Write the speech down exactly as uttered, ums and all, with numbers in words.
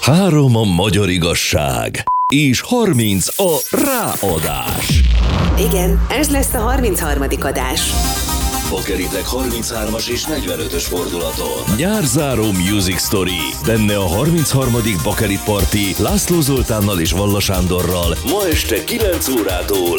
Három a magyar igazság, és harminc a ráadás. Igen, ez lesz a harmincharmadik adás. Pokeritek harminchárom-as és negyvenötös fordulaton. Nyárzáró Music Story. Benne a harmincharmadik Bakelit Party László Zoltánnal és Valla Sándorral ma este kilenc órától.